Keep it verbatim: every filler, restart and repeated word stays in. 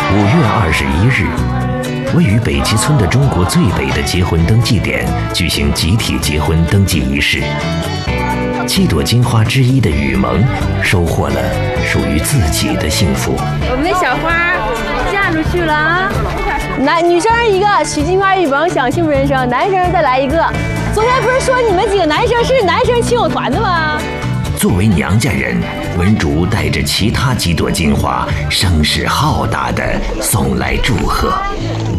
五月二十一日，位于北齐村的中国最北的结婚登记点举行集体结婚登记仪式。七朵金花之一的雨萌收获了属于自己的幸福。 我们的小花嫁出去了啊！ 男女生一个，许金花雨萌享幸福人生；男生再来一个。昨天不是说你们几个男生是男生亲友团的吗？ 作为娘家人，文竹带着其他几朵金花，声势浩大地送来祝贺。